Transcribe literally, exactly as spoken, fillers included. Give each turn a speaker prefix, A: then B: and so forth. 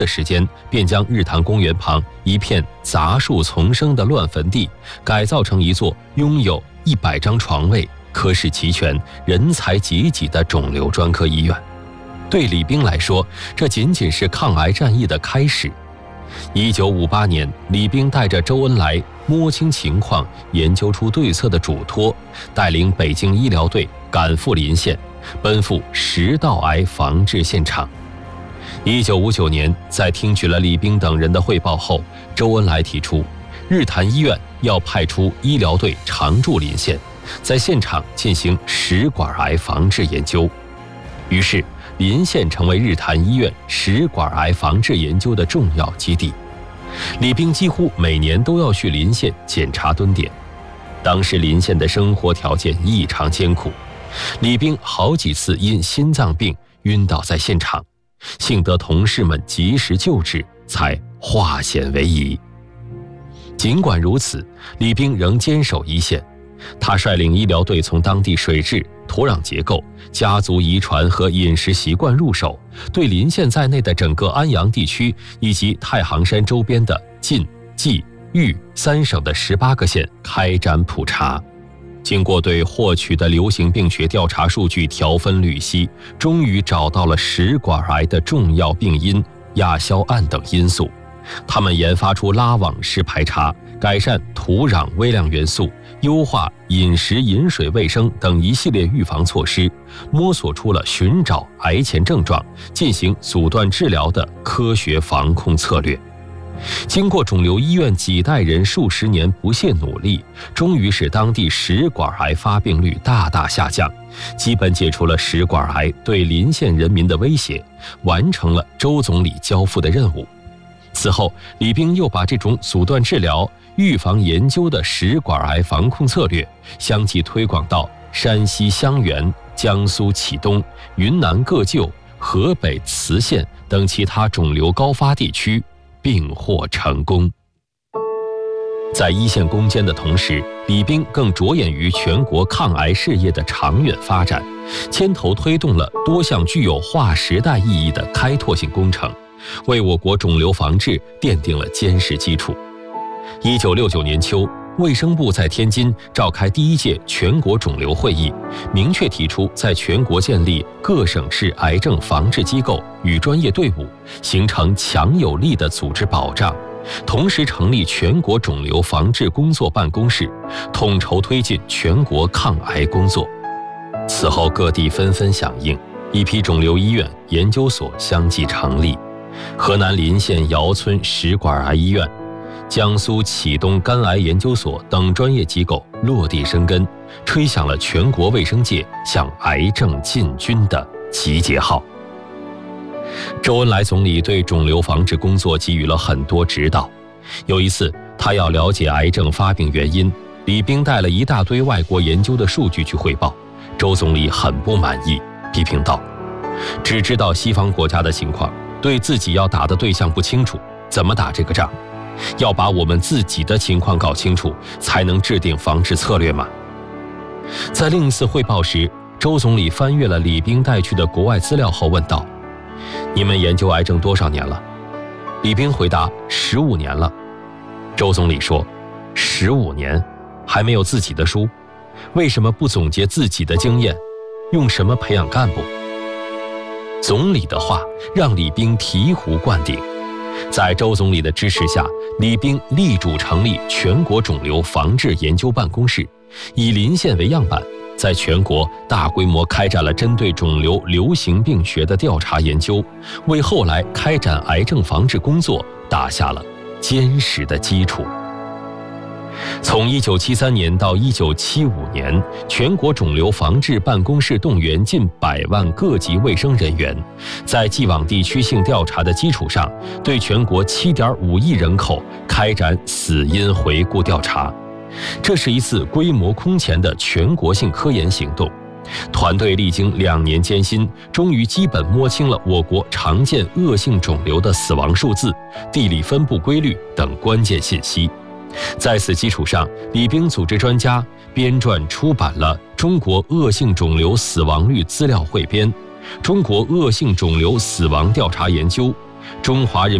A: 的时间，便将日坛公园旁一片杂树丛生的乱坟地改造成一座拥有一百张床位、科室齐全、人才济济的肿瘤专科医院。对李冰来说，这仅仅是抗癌战役的开始。一九五八年，李冰带着周恩来摸清情况、研究出对策的嘱托，带领北京医疗队赶赴临县，奔赴食道癌防治现场。一九五九年，在听取了李冰等人的汇报后，周恩来提出，日坛医院要派出医疗队常驻临县，在现场进行食管癌防治研究。于是，临县成为日坛医院食管癌防治研究的重要基地。李冰几乎每年都要去临县检查蹲点。当时临县的生活条件异常艰苦，李冰好几次因心脏病晕倒在现场，幸得同事们及时救治，才化险为夷。尽管如此，李冰仍坚守一线。他率领医疗队从当地水质、土壤结构、家族遗传和饮食习惯入手，对临县在内的整个安阳地区以及太行山周边的晋、冀、豫三省的十八个县开展普查。经过对获取的流行病学调查数据条分缕析，终于找到了食管癌的重要病因亚硝胺等因素。他们研发出拉网式排查、改善土壤微量元素、优化饮食饮水卫生等一系列预防措施，摸索出了寻找癌前症状、进行阻断治疗的科学防控策略。经过肿瘤医院几代人数十年不懈努力，终于使当地食管癌发病率大大下降，基本解除了食管癌对临县人民的威胁，完成了周总理交付的任务。此后，李冰又把这种阻断治疗、预防研究的食管癌防控策略相继推广到山西襄垣、江苏启东、云南个旧、河北磁县等其他肿瘤高发地区，并获成功。在一线攻坚的同时，李冰更着眼于全国抗癌事业的长远发展，牵头推动了多项具有划时代意义的开拓性工程，为我国肿瘤防治奠定了坚实基础。一九六九年秋，卫生部在天津召开第一届全国肿瘤会议，明确提出在全国建立各省市癌症防治机构与专业队伍，形成强有力的组织保障，同时成立全国肿瘤防治工作办公室，统筹推进全国抗癌工作。此后各地纷纷响应，一批肿瘤医院、研究所相继成立，河南临县姚村食管癌医院、江苏启东肝癌研究所等专业机构落地生根，吹响了全国卫生界向癌症进军的集结号。周恩来总理对肿瘤防治工作给予了很多指导。有一次，他要了解癌症发病原因，李冰带了一大堆外国研究的数据去汇报，周总理很不满意，批评道：只知道西方国家的情况，对自己要打的对象不清楚，怎么打这个仗？要把我们自己的情况搞清楚，才能制定防治策略嘛。在另一次汇报时，周总理翻阅了李冰带去的国外资料后问道：你们研究癌症多少年了？李冰回答：十五年了。周总理说：十五年还没有自己的书，为什么不总结自己的经验？用什么培养干部？总理的话让李冰醍醐灌顶。在周总理的支持下，李冰力主成立全国肿瘤防治研究办公室，以临县为样板，在全国大规模开展了针对肿瘤流行病学的调查研究，为后来开展癌症防治工作打下了坚实的基础。从一九七三年到一九七五年，全国肿瘤防治办公室动员近百万各级卫生人员，在既往地区性调查的基础上，对全国 七点五亿人口开展死因回顾调查。这是一次规模空前的全国性科研行动。团队历经两年艰辛，终于基本摸清了我国常见恶性肿瘤的死亡数字、地理分布规律等关键信息。在此基础上，李冰组织专家编撰出版了《中国恶性肿瘤死亡率资料汇编》、《中国恶性肿瘤死亡调查研究》、《 中华人